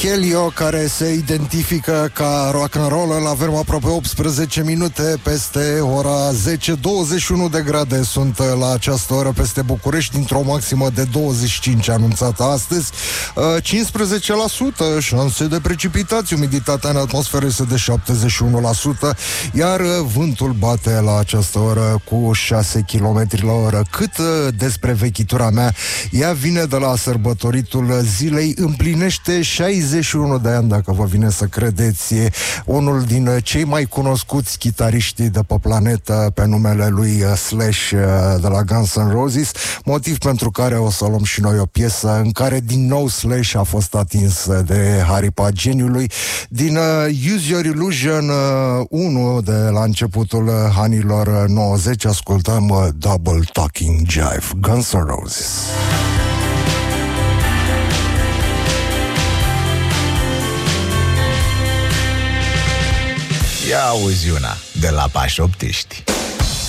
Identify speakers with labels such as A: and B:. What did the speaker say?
A: Helio, care se identifică ca rock and roll. Îl avem aproape 18 minute peste ora 10. 21 de grade sunt la această oră peste București, dintr-o maximă de 25 anunțată astăzi. 15% șanse de precipitații, umiditatea în atmosferă este de 71%, iar vântul bate la această oră cu 6 km la oră. Cât despre vechitura mea, ea vine de la sărbătoritul zilei, împlinește 61 de ani, dacă vă vine să credeți. E unul din cei mai cunoscuți chitariști de pe planetă, pe numele lui Slash de la Guns N' Roses, motiv pentru care o să luăm și noi o piesă în care din nou Slash a fost atins de haripa geniului. Din Use Your Illusion 1 de la începutul anilor 90 ascultăm Double Talking Jive, Guns N' Roses.
B: Ia auzi una de la Pașoptiști.